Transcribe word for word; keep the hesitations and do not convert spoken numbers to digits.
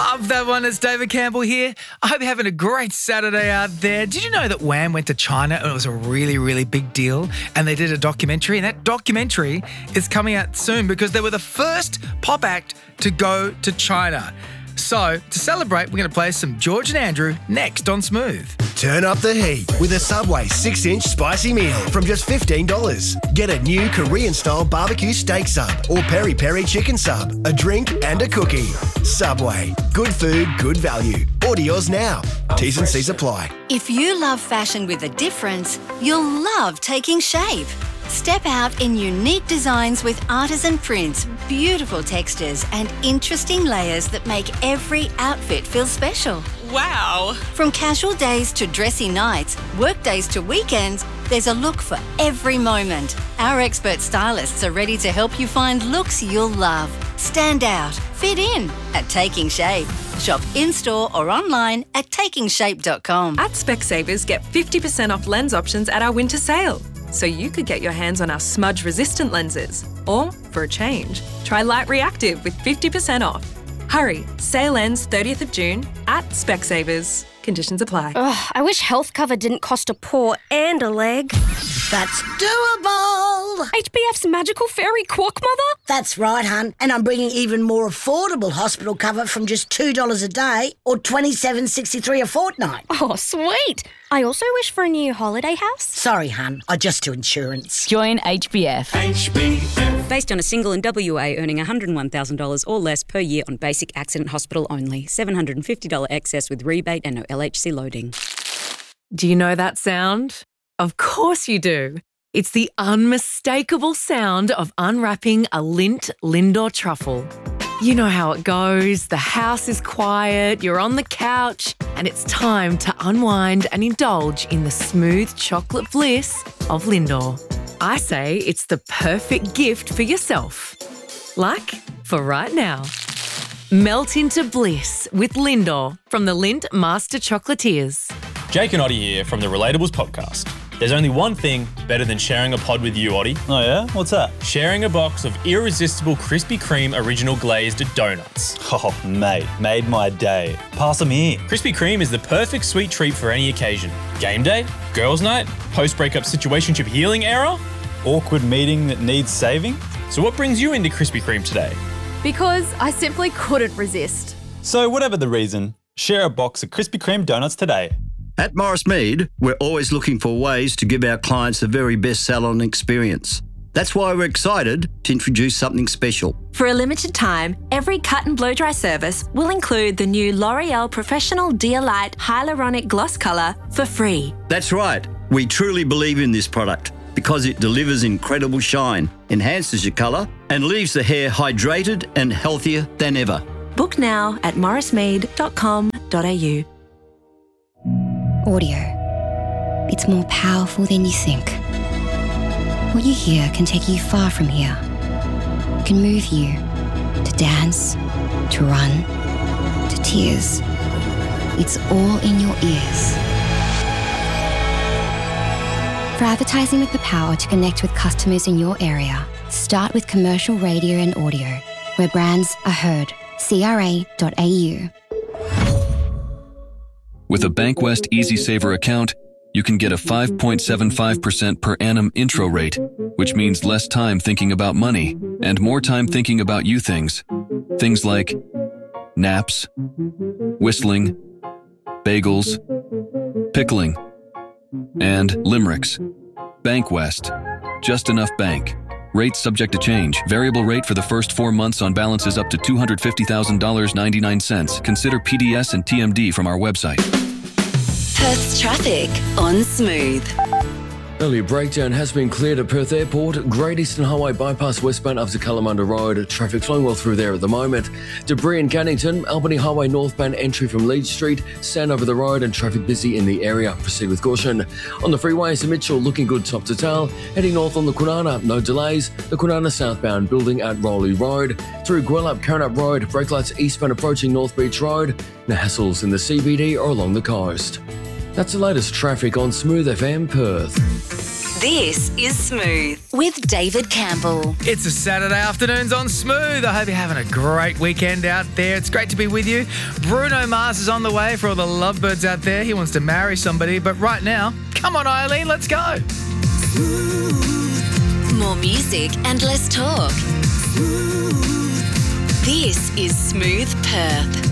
Love that one. It's David Campbell here. I hope you're having a great Saturday out there. Did you know that Wham went to China and it was a really, really big deal? And they did a documentary, and that documentary is coming out soon because they were the first pop act to go to China. So, to celebrate, we're going to play some George and Andrew next on Smooth. Turn up the heat with a Subway six inch spicy meal from just fifteen dollars. Get a new Korean-style barbecue steak sub or peri-peri chicken sub, a drink and a cookie. Subway. Good food, good value. Order yours now. T's and C's apply. If you love fashion with a difference, you'll love Taking Shape. Step out in unique designs with artisan prints, beautiful textures, and interesting layers that make every outfit feel special. Wow! From casual days to dressy nights, work days to weekends, there's a look for every moment. Our expert stylists are ready to help you find looks you'll love. Stand out, fit in at Taking Shape. Shop in-store or online at taking shape dot com. At Specsavers, get fifty percent off lens options at our winter sale. So you could get your hands on our smudge-resistant lenses. Or, for a change, try Light Reactive with fifty percent off. Hurry, sale ends thirtieth of June at Specsavers. Conditions apply. Ugh, I wish health cover didn't cost a paw and a leg. That's doable. H B F's magical fairy quack mother? That's right, hun. And I'm bringing even more affordable hospital cover from just two dollars a day or twenty-seven dollars and sixty-three cents a fortnight. Oh, sweet. I also wish for a new holiday house. Sorry, hun. I just do insurance. Join H B F. H B F. Based on a single in W A earning one hundred one thousand dollars or less per year on basic accident hospital only. seven hundred fifty dollars excess with rebate and no L H C loading. Do you know that sound? Of course you do. It's the unmistakable sound of unwrapping a Lindt Lindor truffle. You know how it goes. The house is quiet, you're on the couch, and it's time to unwind and indulge in the smooth chocolate bliss of Lindor. I say it's the perfect gift for yourself. Like for right now. Melt into bliss with Lindor from the Lindt Master Chocolatiers. Jake and Oddie here from the Relatables podcast. There's only one thing better than sharing a pod with you, Oddie. Oh yeah? What's that? Sharing a box of irresistible Krispy Kreme original glazed donuts. Oh, mate, made my day. Pass them here. Krispy Kreme is the perfect sweet treat for any occasion. Game day, girls' night, post-breakup situationship healing era. Awkward meeting that needs saving. So what brings you into Krispy Kreme today? Because I simply couldn't resist. So whatever the reason, share a box of Krispy Kreme donuts today. At Morris Mead, we're always looking for ways to give our clients the very best salon experience. That's why we're excited to introduce something special. For a limited time, every cut and blow dry service will include the new L'Oreal Professional Dia-Lite Hyaluronic Gloss Colour for free. That's right. We truly believe in this product because it delivers incredible shine, enhances your colour, and leaves the hair hydrated and healthier than ever. Book now at morris mead dot com dot a u. Audio. It's more powerful than you think. What you hear can take you far from here. It can move you to dance, to run, to tears. It's all in your ears. For advertising with the power to connect with customers in your area, start with commercial radio and audio, where brands are heard. C R A dot A U. With a Bankwest EasySaver account, you can get a five point seven five percent per annum intro rate, which means less time thinking about money and more time thinking about you things. Things like naps, whistling, bagels, pickling, and limericks. Bankwest. Just enough bank. Rates subject to change. Variable rate for the first four months on balances up to two hundred fifty thousand dollars and ninety-nine cents. Consider P D S and T M D from our website. Perth's traffic on Smooth. Early breakdown has been cleared at Perth Airport. Great Eastern Highway bypass westbound up to Kalamunda Road. Traffic flowing well through there at the moment. Debris in Cannington. Albany Highway northbound entry from Leeds Street. Sand over the road and traffic busy in the area. Proceed with caution. On the freeways, Mitchell looking good top to tail. Heading north on the Kwinana, no delays. The Kwinana southbound building at Rowley Road. Through Gwelup, Karrinyup Road. Brake lights eastbound approaching North Beach Road. No hassles in the C B D or along the coast. That's the latest traffic on Smooth F M Perth. This is Smooth with David Campbell. It's a Saturday afternoons on Smooth. I hope you're having a great weekend out there. It's great to be with you. Bruno Mars is on the way for all the lovebirds out there. He wants to marry somebody, but right now, come on, Eileen, let's go. More music and less talk. This is Smooth Perth.